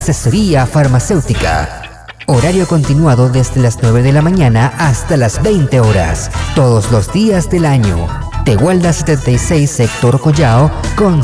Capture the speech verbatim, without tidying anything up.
Asesoría farmacéutica. Horario continuado desde las nueve de la mañana hasta las veinte horas, todos los días del año. Tegualda setenta y seis, Sector Collao, con